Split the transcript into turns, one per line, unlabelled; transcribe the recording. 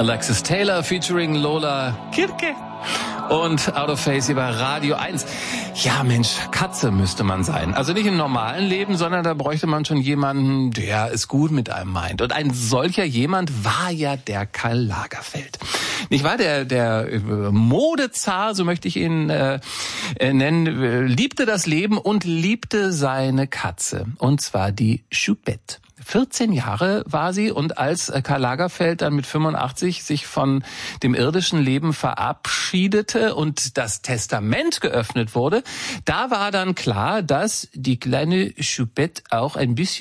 Alexis Taylor featuring Lola Kirke und Out of Phase über Radio 1. Ja, Mensch, Katze müsste man sein. Also nicht im normalen Leben, sondern da bräuchte man schon jemanden, der es gut mit einem meint. Und ein solcher jemand war ja der Karl Lagerfeld. Nicht wahr? Der Modezar, so möchte ich ihn nennen, liebte das Leben und liebte seine Katze. Und zwar die Choupette. 14 Jahre war sie, und als Karl Lagerfeld dann mit 85 sich von dem irdischen Leben verabschiedete und das Testament geöffnet wurde, da war dann klar, dass die kleine Choupette auch ein bisschen